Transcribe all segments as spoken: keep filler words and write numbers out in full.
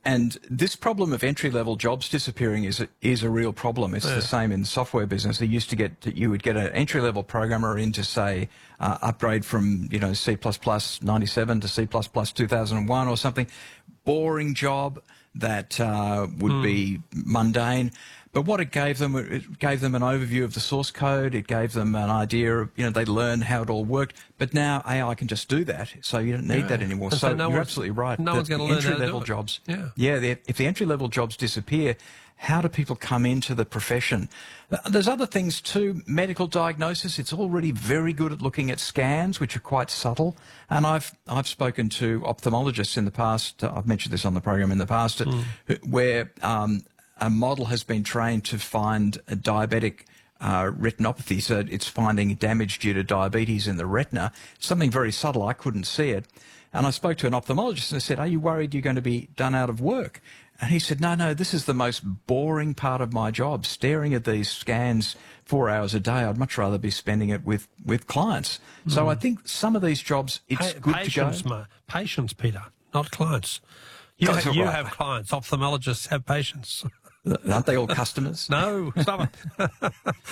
And this problem of entry-level jobs disappearing is a, is a real problem. It's yeah. the same in the software business. They used to get, you would get an entry-level programmer in to say, uh, upgrade from, you know, C plus plus ninety-seven to C plus plus two thousand one or something. Boring job that uh, would mm. be mundane. But what it gave them, it gave them an overview of the source code. It gave them an idea of, you know, they learned how it all worked. But now A I can just do that, so you don't need yeah. that anymore. So, so no you're absolutely right. No one's going to learn how to do it. Entry-level jobs. Yeah, yeah. If the entry-level jobs disappear, how do people come into the profession? There's other things too. Medical diagnosis. It's already very good at looking at scans, which are quite subtle. And I've I've spoken to ophthalmologists in the past. I've mentioned this on the program in the past, mm. where um, a model has been trained to find a diabetic uh, retinopathy, so it's finding damage due to diabetes in the retina, something very subtle. I couldn't see it. And I spoke to an ophthalmologist and I said, are you worried you're going to be done out of work? And he said, no, no, this is the most boring part of my job, staring at these scans four hours a day. I'd much rather be spending it with, with clients. Mm. So I think some of these jobs, it's pa good patients, to go. Ma patients, Peter, not clients. You, ha you right. have clients. Ophthalmologists have patients. Aren't they all customers? No, stop it.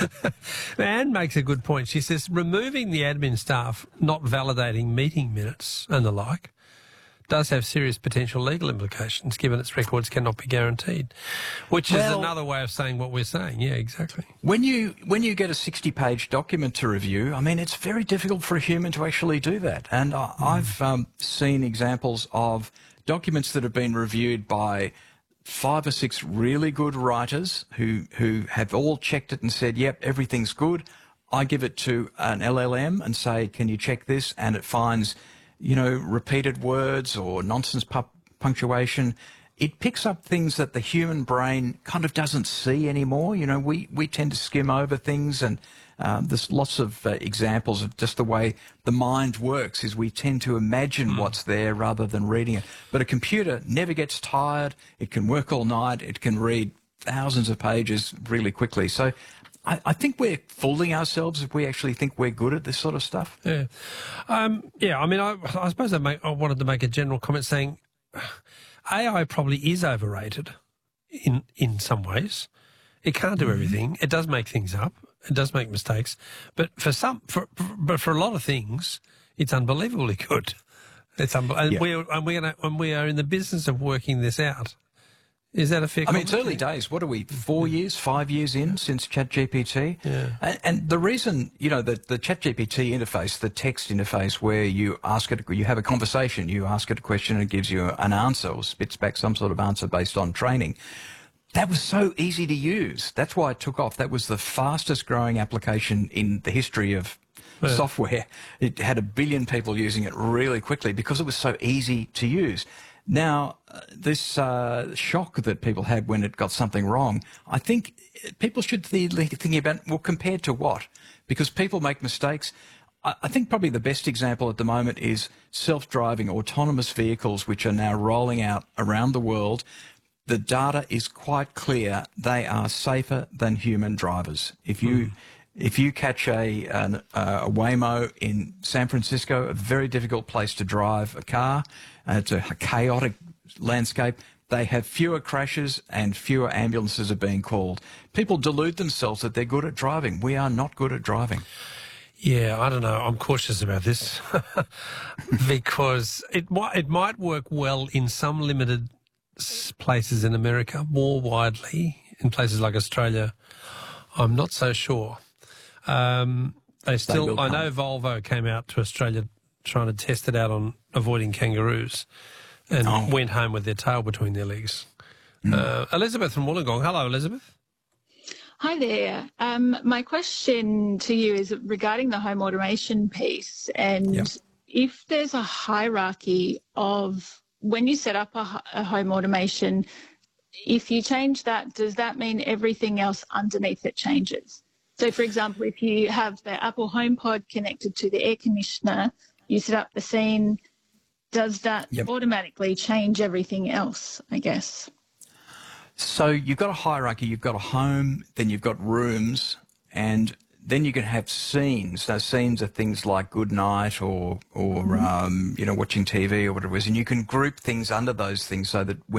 Anne makes a good point. She says, removing the admin staff not validating meeting minutes and the like does have serious potential legal implications, given its records cannot be guaranteed, which well, is another way of saying what we're saying. Yeah, exactly. When you, when you get a sixty-page document to review, I mean, it's very difficult for a human to actually do that. And I, mm. I've um, seen examples of documents that have been reviewed by five or six really good writers who, who have all checked it and said, yep, everything's good. I give it to an L L M and say, can you check this? And it finds, you know, repeated words or nonsense pu punctuation. It picks up things that the human brain kind of doesn't see anymore. You know, we, we tend to skim over things, and uh, there's lots of uh, examples of just the way the mind works is we tend to imagine mm. what's there rather than reading it. But a computer never gets tired. It can work all night. It can read thousands of pages really quickly. So I, I think we're fooling ourselves if we actually think we're good at this sort of stuff. Yeah. Um, yeah, I mean, I, I suppose I, make, I wanted to make a general comment saying A I probably is overrated in in some ways. It can't do everything. It does make things up. It does make mistakes. But for some, for, for but for a lot of things, it's unbelievably good. It's unbe and yeah. we and we are and we are in the business of working this out. Is that a fair? I mean, it's early days. What are we? Four yeah. years, five years in since ChatGPT. Yeah. And, and the reason, you know, the the ChatGPT interface, the text interface, where you ask it, you have a conversation, you ask it a question, and it gives you an answer or spits back some sort of answer based on training. That was so easy to use. That's why it took off. That was the fastest growing application in the history of yeah. software. It had a billion people using it really quickly because it was so easy to use. Now, uh, this uh, shock that people had when it got something wrong, I think people should be thinking about, well, compared to what? Because people make mistakes. I, I think probably the best example at the moment is self-driving autonomous vehicles, which are now rolling out around the world. The data is quite clear. They are safer than human drivers. If you... Mm. If you catch a, an, uh, a Waymo in San Francisco, a very difficult place to drive a car, uh, it's a chaotic landscape, they have fewer crashes and fewer ambulances are being called. People delude themselves that they're good at driving. We are not good at driving. Yeah, I don't know. I'm cautious about this because it might, it might work well in some limited places in America, more widely in places like Australia. I'm not so sure. Um, they still, I know Volvo came out to Australia trying to test it out on avoiding kangaroos and oh. went home with their tail between their legs. Mm. Uh, Elizabeth from Wollongong. Hello, Elizabeth. Hi there. Um, my question to you is regarding the home automation piece, and yep. if there's a hierarchy of when you set up a, a home automation, if you change that, does that mean everything else underneath it changes? So, for example, if you have the Apple HomePod connected to the air conditioner, you set up the scene, does that yep. automatically change everything else, I guess? So you've got a hierarchy. You've got a home, then you've got rooms, and then you can have scenes. Those scenes are things like good night or, or mm-hmm. um, you know, watching T V or whatever it is, and you can group things under those things so that when